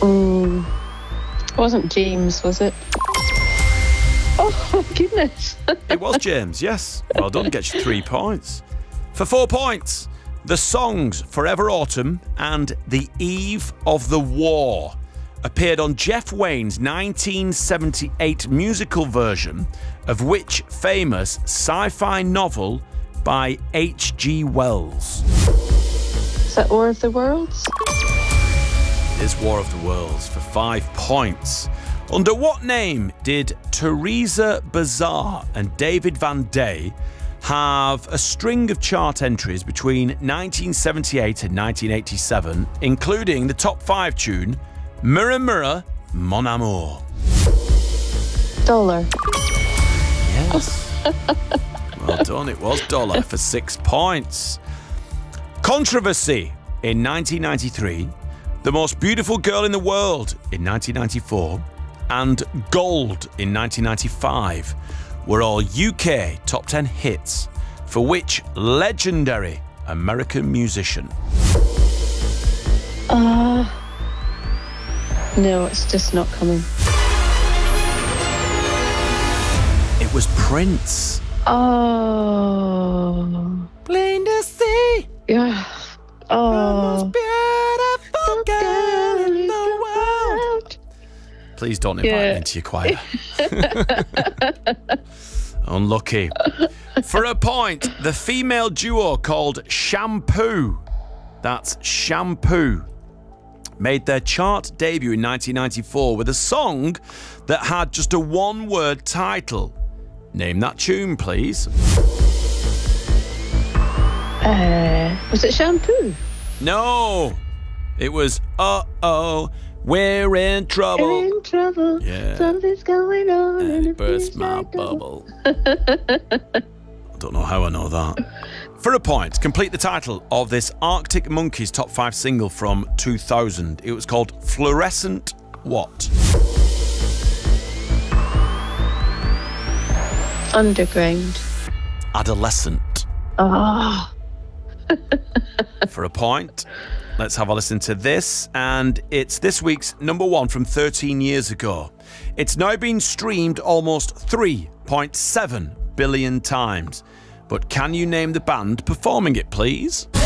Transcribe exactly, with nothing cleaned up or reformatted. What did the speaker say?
Mm, it wasn't James, was it? Oh, my goodness. It was James, yes. Well done, gets you three points. For four points, the songs Forever Autumn and The Eve of the War appeared on Jeff Wayne's nineteen seventy-eight musical version of which famous sci-fi novel by H G Wells? Is that War of the Worlds? It is War of the Worlds for five points. Under what name did Teresa Bazar and David Van Day have a string of chart entries between nineteen seventy-eight and nineteen eighty-seven, including the top five tune, Mirror Mirror, Mon Amour? Dollar. Yes. Well done, it was Dollar for six points. Controversy in nineteen ninety-three, The Most Beautiful Girl in the World in nineteen ninety-four, and Gold in nineteen ninety-five were all U K top ten hits for which legendary American musician? Uh, no, it's just not coming. It was Prince. Oh. Plain to see. Yeah. Oh. The most beautiful girl in the world. Please don't invite Yeah. me into your choir. Unlucky. For a point, the female duo called Shampoo, that's Shampoo, made their chart debut in nineteen ninety-four with a song that had just a one-word title. Name that tune, please. Uh, was it Shampoo? No, it was Uh-Oh, We're in Trouble. We're in trouble. Yeah. Something's going on. And and it it burst feels my like a- bubble. I don't know how I know that. For a point, complete the title of this Arctic Monkeys top five single from two thousand. It was called Fluorescent What? Underground. Adolescent. Ah. For a point, let's have a listen to this. And it's this week's number one from thirteen years ago. It's now been streamed almost three point seven billion times. But can you name the band performing it, please?